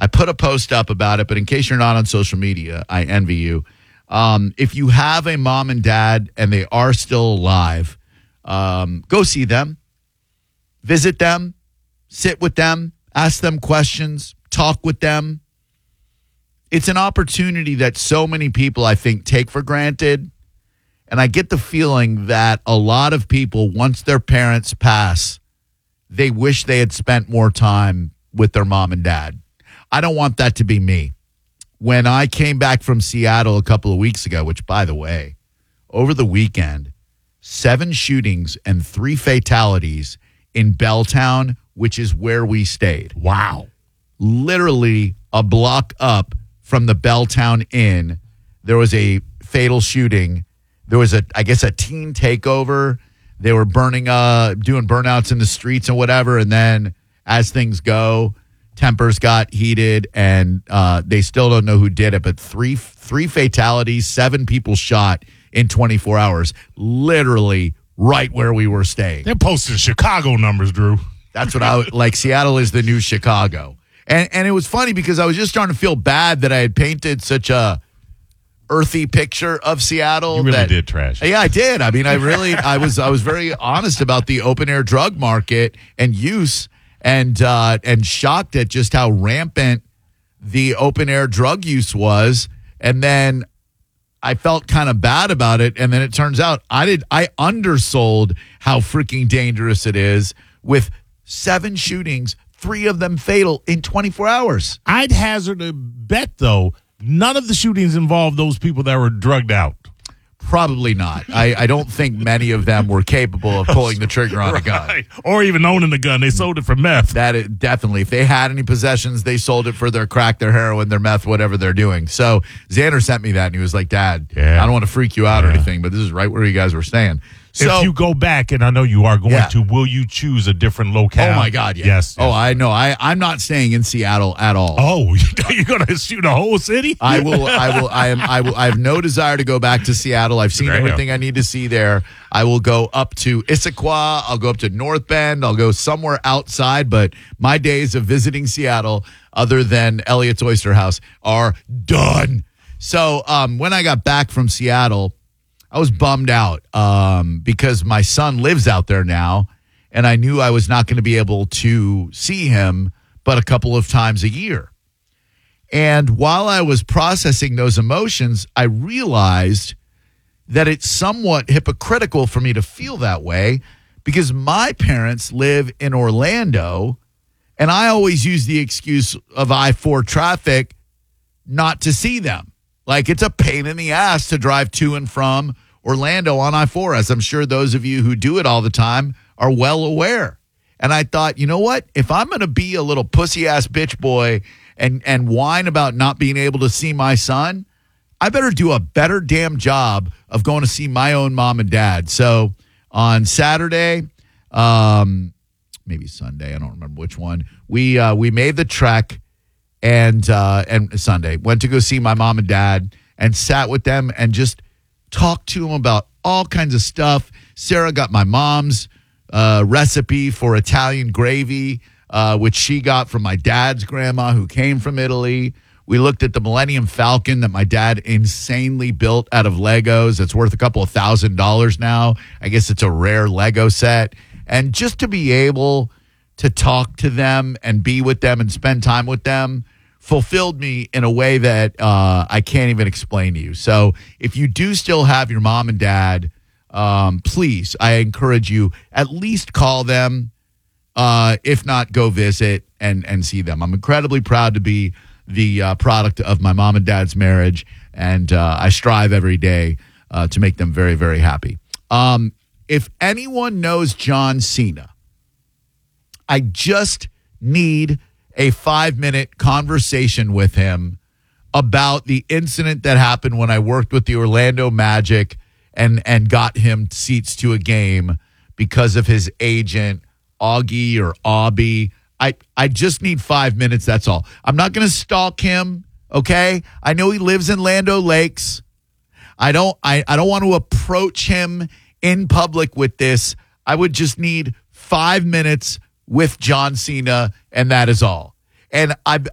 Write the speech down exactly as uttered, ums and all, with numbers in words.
I put a post up about it, but in case you're not on social media, I envy you. Um, if you have a mom and dad and they are still alive, um, go see them, visit them, sit with them, ask them questions, talk with them. It's an opportunity that so many people, I think, take for granted. And I get the feeling that a lot of people, once their parents pass, they wish they had spent more time with their mom and dad. I don't want that to be me. When I came back from Seattle a couple of weeks ago, which, by the way, over the weekend, seven shootings and three fatalities in Belltown, which is where we stayed. Wow. Literally a block up from the Belltown Inn, there was a fatal shooting. There was, a, I guess, a teen takeover. They were burning, uh, doing burnouts in the streets and whatever. And then as things go, tempers got heated, and uh, they still don't know who did it. But three three fatalities, seven people shot in twenty-four hours, literally right where we were staying. They're posting Chicago numbers, Drew. That's what I would like. Seattle is the new Chicago. And and it was funny because I was just starting to feel bad that I had painted such a earthy picture of Seattle. You really that, did trash. Yeah, I did. I mean, I really, I was, I was very honest about the open air drug market and use. And uh, and shocked at just how rampant the open air drug use was, and then I felt kind of bad about it. And then it turns out I did I undersold how freaking dangerous it is with seven shootings, three of them fatal in twenty-four hours. I'd hazard a bet, though, none of the shootings involved those people that were drugged out. Probably not. I, I don't think many of them were capable of pulling the trigger on a gun. Right. Or even owning the gun. They sold it for meth. That it, definitely. If they had any possessions, they sold it for their crack, their heroin, their meth, whatever they're doing. So Xander sent me that, and he was like, Dad, yeah. I don't want to freak you out yeah. or anything, but this is right where you guys were staying. So, if you go back, and I know you are going yeah. to, will you choose a different locale? Oh, my God, yeah. Yes. Oh, I know. I, I'm not staying in Seattle at all. Oh, you're going to shoot a whole city? I will. I will. I am. I will. I have no desire to go back to Seattle. I've seen Damn. everything I need to see there. I will go up to Issaquah. I'll go up to North Bend. I'll go somewhere outside. But my days of visiting Seattle, other than Elliot's Oyster House, are done. So um, when I got back from Seattle, I was bummed out um, because my son lives out there now, and I knew I was not going to be able to see him but a couple of times a year. And while I was processing those emotions, I realized that it's somewhat hypocritical for me to feel that way because my parents live in Orlando, and I always use the excuse of I four traffic not to see them. Like, it's a pain in the ass to drive to and from Orlando on I four, as I'm sure those of you who do it all the time are well aware. And I thought, you know what? If I'm going to be a little pussy-ass bitch boy and, and whine about not being able to see my son, I better do a better damn job of going to see my own mom and dad. So on Saturday, um, maybe Sunday, I don't remember which one, we uh, we made the trek and uh, and Sunday, went to go see my mom and dad and sat with them and just talked to them about all kinds of stuff. Sarah got my mom's uh, recipe for Italian gravy, uh, which she got from my dad's grandma who came from Italy. We looked at the Millennium Falcon that my dad insanely built out of Legos. It's worth a couple of thousand dollars now. I guess it's a rare Lego set. And just to be able to talk to them and be with them and spend time with them fulfilled me in a way that uh, I can't even explain to you. So if you do still have your mom and dad, um, please, I encourage you, at least call them. Uh, if not, go visit and, and see them. I'm incredibly proud to be the uh, product of my mom and dad's marriage, and uh, I strive every day uh, to make them very, very happy. Um, if anyone knows John Cena, I just need a five-minute conversation with him about the incident that happened when I worked with the Orlando Magic and, and got him seats to a game because of his agent, Augie or Aubie. I, I just need five minutes, that's all. I'm not going to stalk him, okay? I know he lives in Land O'Lakes. I don't I, I don't want to approach him in public with this. I would just need five minutes with John Cena, and that is all. And I